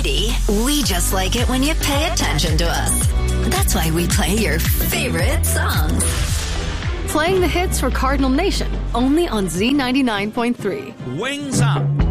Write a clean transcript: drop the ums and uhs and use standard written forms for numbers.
greedy. We just like it when you pay attention to us. That's why we play your favorite songs. Playing the hits for Cardinal Nation, only on Z99.3. Wings Up.